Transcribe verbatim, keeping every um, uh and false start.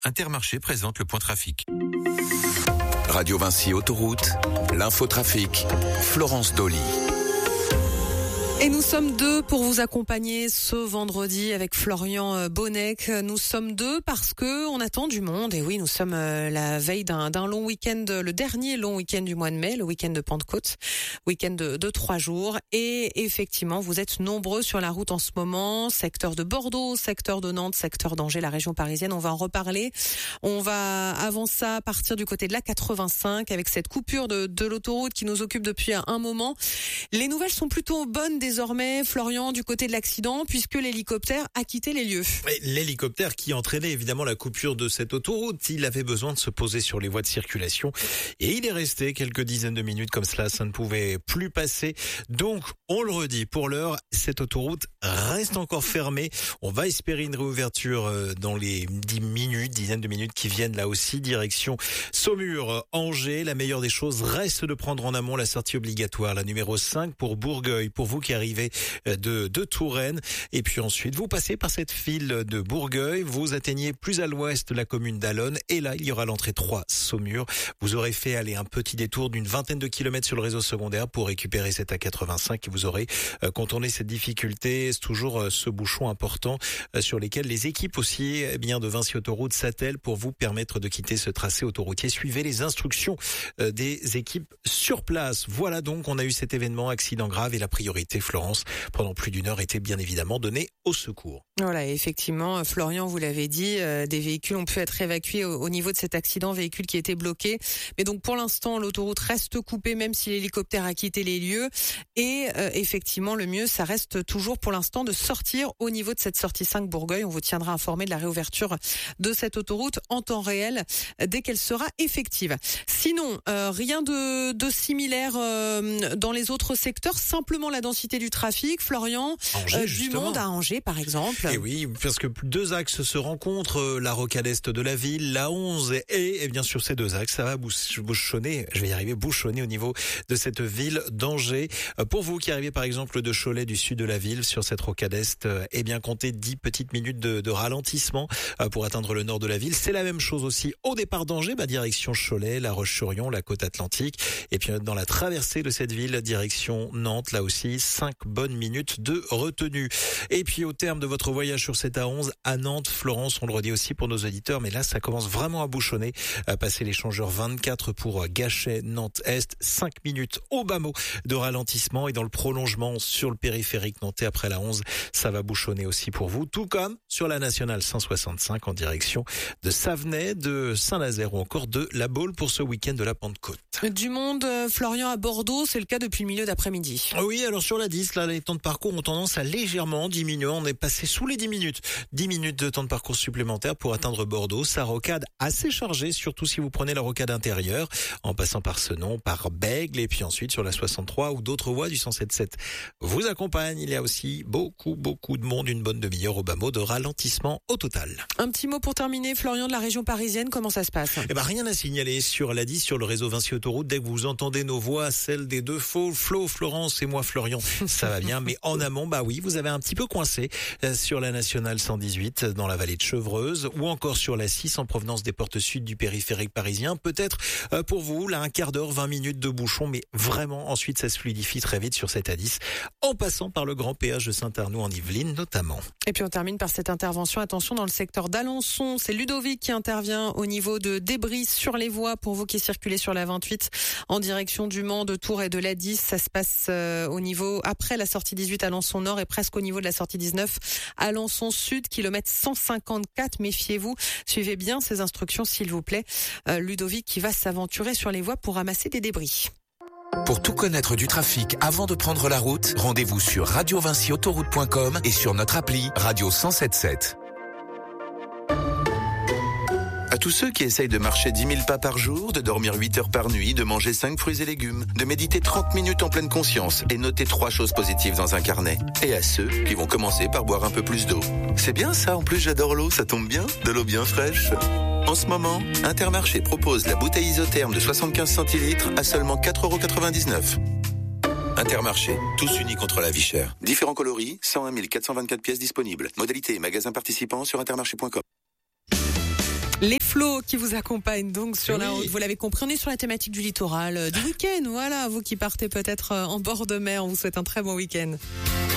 Intermarché présente le point trafic. Radio Vinci Autoroute, l'infotrafic, Florence Dolly. Et nous sommes deux pour vous accompagner ce vendredi avec Florian Bonnec. Nous sommes deux parce que on attend du monde. Et oui, nous sommes la veille d'un, d'un long week-end, le dernier long week-end du mois de mai, le week-end de Pentecôte, week-end de, de trois jours. Et effectivement, vous êtes nombreux sur la route en ce moment, secteur de Bordeaux, secteur de Nantes, secteur d'Angers, la région parisienne. On va en reparler. On va avant ça partir du côté de la quatre-vingt-cinq avec cette coupure de, de l'autoroute qui nous occupe depuis un moment. Les nouvelles sont plutôt bonnes des Désormais, Florian, du côté de l'accident, puisque l'hélicoptère a quitté les lieux. L'hélicoptère qui entraînait évidemment la coupure de cette autoroute, il avait besoin de se poser sur les voies de circulation et il est resté quelques dizaines de minutes comme cela, ça ne pouvait plus passer. Donc, on le redit, pour l'heure, cette autoroute reste encore fermée. On va espérer une réouverture dans les dix minutes, dizaines de minutes qui viennent là aussi, direction Saumur, Angers. La meilleure des choses reste de prendre en amont la sortie obligatoire, la numéro cinq pour Bourgueil, pour vous qui arrivez de, de Touraine. Et puis ensuite, vous passez par cette file de Bourgueil, vous atteignez plus à l'ouest la commune d'Allonne, et là, il y aura l'entrée trois, Saumur. Vous aurez fait aller un petit détour d'une vingtaine de kilomètres sur le réseau secondaire pour récupérer cette A quatre-vingt-cinq et vous aurez euh, contourné cette difficulté. C'est toujours euh, ce bouchon important euh, sur lesquels les équipes aussi eh bien de Vinci Autoroute s'attellent pour vous permettre de quitter ce tracé autoroutier. Suivez les instructions euh, des équipes sur place. Voilà donc, on a eu cet événement, accident grave, et la priorité, Florence, pendant plus d'une heure, était bien évidemment donnée au secours. Voilà, effectivement, Florian, vous l'avez dit, euh, des véhicules ont pu être évacués au, au niveau de cet accident, véhicule qui était bloqué. Mais donc pour l'instant, l'autoroute reste coupée, même si l'hélicoptère a quitté les lieux. Et euh, effectivement, le mieux, ça reste toujours pour l'instant de sortir au niveau de cette sortie cinq Bourgueil. On vous tiendra informé de la réouverture de cette autoroute en temps réel dès qu'elle sera effective. Sinon, euh, rien de, de similaire euh, dans les autres secteurs, simplement la densité du trafic, Florian, Angers, euh, du monde à Angers par exemple. Et oui, parce que deux axes se rencontrent, la rocade est de la ville, la onze, et, et bien sûr ces deux axes, ça va bouchonner, je vais y arriver, bouchonner au niveau de cette ville d'Angers. Pour vous qui arrivez par exemple de Cholet, du sud de la ville, sur cette rocade est, eh bien comptez dix petites minutes de, de ralentissement pour atteindre le nord de la ville. C'est la même chose aussi au départ d'Angers, bah, direction Cholet, La Roche-sur-Yon, la côte atlantique, et puis dans la traversée de cette ville, direction Nantes, là aussi, cinq bonnes minutes de retenue. Et puis au terme de votre voyage sur cette A onze à Nantes, Florence, on le redit aussi pour nos auditeurs, mais là ça commence vraiment à bouchonner. À passer l'échangeur vingt-quatre pour Gachet, Nantes-Est, cinq minutes au bas mot de ralentissement, et dans le prolongement sur le périphérique nantais après la onze, ça va bouchonner aussi pour vous, tout comme sur la nationale cent soixante-cinq en direction de Savenay, de Saint-Nazaire ou encore de La Baule pour ce week-end de la Pentecôte. Du monde, Florian, à Bordeaux, c'est le cas depuis le milieu d'après-midi. Oui, alors sur la dix, là, les temps de parcours ont tendance à légèrement diminuer. On est passé sous les dix minutes. dix minutes de temps de parcours supplémentaire pour atteindre Bordeaux. Sa rocade assez chargée, surtout si vous prenez la rocade intérieure, en passant par Senon, par Bègle, et puis ensuite sur la soixante-trois ou d'autres voies du cent soixante-sept vous accompagne. Il y a aussi beaucoup, beaucoup de monde, une bonne demi-heure au bas mot de ralentissement au total. Un petit mot pour terminer, Florian, de la région parisienne, comment ça se passe? Eh ben, rien à signaler sur la dix, sur le réseau Vinci Autoroute. Dès que vous entendez nos voix, celles des deux faux, Flo, Florence et moi, Florian, ça va bien. Mais en amont, bah oui, vous avez un petit peu coincé euh, sur la nationale cent dix-huit dans la vallée de Chevreuse, ou encore sur la six en provenance des portes sud du périphérique parisien. Peut-être euh, pour vous, là, un quart d'heure, vingt minutes de bouchon, mais vraiment, ensuite, ça se fluidifie très vite sur cette A dix, en passant par le grand péage de Saint-Arnoux en Yvelines notamment. Et puis on termine par cette intervention. Attention, dans le secteur d'Alençon, c'est Ludovic qui intervient au niveau de débris sur les voies pour vous qui circulez sur la vingt-huit en direction du Mans, de Tours et de l'A dix. Ça se passe euh, au niveau, après la sortie dix-huit Alençon Nord et presque au niveau de la sortie dix-neuf Alençon Sud, kilomètre cent cinquante-quatre. Méfiez-vous, suivez bien ces instructions s'il vous plaît. Euh, Ludovic qui va s'aventurer sur les voies pour ramasser des débris. Pour tout connaître du trafic avant de prendre la route, rendez-vous sur radio vinci autoroute point com et sur notre appli Radio cent soixante-sept. À tous ceux qui essayent de marcher dix mille pas par jour, de dormir huit heures par nuit, de manger cinq fruits et légumes, de méditer trente minutes en pleine conscience et noter trois choses positives dans un carnet. Et à ceux qui vont commencer par boire un peu plus d'eau. C'est bien ça, en plus j'adore l'eau, ça tombe bien, de l'eau bien fraîche. En ce moment, Intermarché propose la bouteille isotherme de soixante-quinze centilitres à seulement quatre euros quatre-vingt-dix-neuf. Intermarché, tous unis contre la vie chère. Différents coloris, cent un mille quatre cent vingt-quatre pièces disponibles. Modalité et magasins participants sur intermarché point com. Les flots qui vous accompagnent donc sur Oui. la route. Vous l'avez compris, on est sur la thématique du littoral, euh, du week-end. Voilà, vous qui partez peut-être euh, en bord de mer, on vous souhaite un très bon week-end.